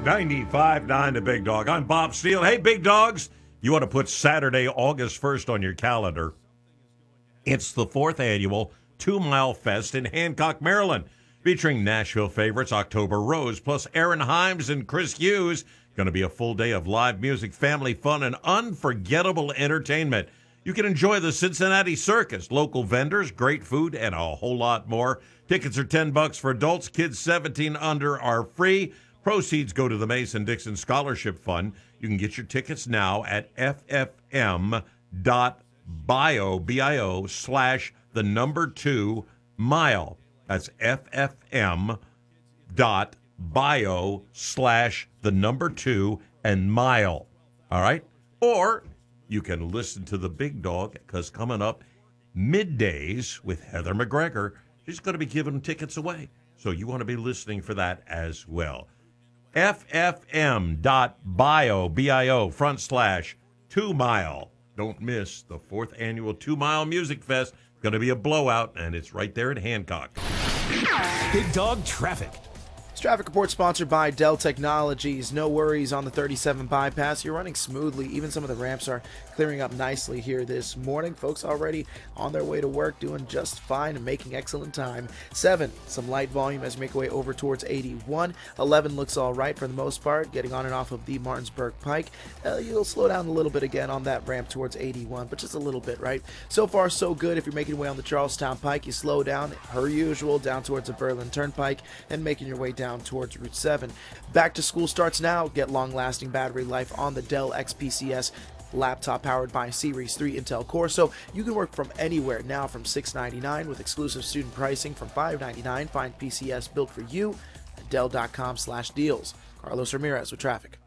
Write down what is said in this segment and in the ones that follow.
95.9 The Big Dog. I'm Bob Steele. Hey, Big Dogs, you want to put Saturday, August 1st on your calendar. It's the 4th annual 2 Mile Fest in Hancock, Maryland, featuring Nashville favorites October Rose, plus Aaron Himes and Chris Hughes. Going to be a full day of live music, family fun, and unforgettable entertainment. You can enjoy the Cincinnati Circus, local vendors, great food, and a whole lot more. Tickets are $10 for adults. Kids 17 under are free. Proceeds go to the Mason-Dixon Scholarship Fund. You can get your tickets now at ffm.bio, B-I-O, /2 mile. That's ffm.bio /2 and mile. All right? Or you can listen to the Big Dog, because coming up middays with Heather McGregor, she's going to be giving tickets away. So you want to be listening for that as well. ffm.bio, B-I-O, /2 mile. Don't miss the 4th annual 2 Mile Music Fest. It's going to be a blowout, and it's right there in Hancock. Big Dog Traffic. This traffic report sponsored by Dell Technologies. No worries on the 37 bypass. You're running smoothly. Even some of the ramps are clearing up nicely here this morning. Folks already on their way to work, doing just fine and making excellent time. 7, some light volume as you make your way over towards 81. 11 looks all right for the most part, getting on and off of the Martinsburg Pike. You'll slow down a little bit again on that ramp towards 81, but just a little bit, right? So far, so good. If you're making your way on the Charlestown Pike, you slow down, per usual, down towards the Berlin Turnpike, and making your way down towards Route 7. Back to school starts now. Get long-lasting battery life on the Dell XPCS laptop powered by Series 3 Intel Core, so you can work from anywhere now from $699 with exclusive student pricing from $599. Find PCS built for you at Dell.com/deals. Carlos Ramirez with traffic.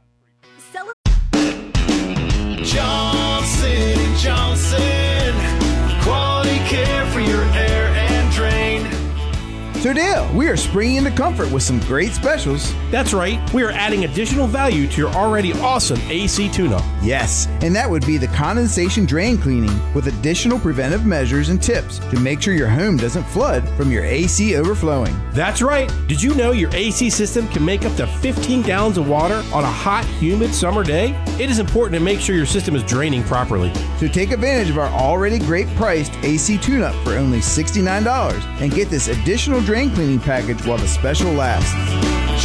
Johnson & Johnson, quality care for your air and drain. So Dale, we are springing into comfort with some great specials. That's right. We are adding additional value to your already awesome AC tune-up. Yes, and that would be the condensation drain cleaning with additional preventive measures and tips to make sure your home doesn't flood from your AC overflowing. That's right. Did you know your AC system can make up to 15 gallons of water on a hot, humid summer day? It is important to make sure your system is draining properly. So take advantage of our already great priced AC tune-up for only $69 and get this additional drain cleaning package while the special lasts.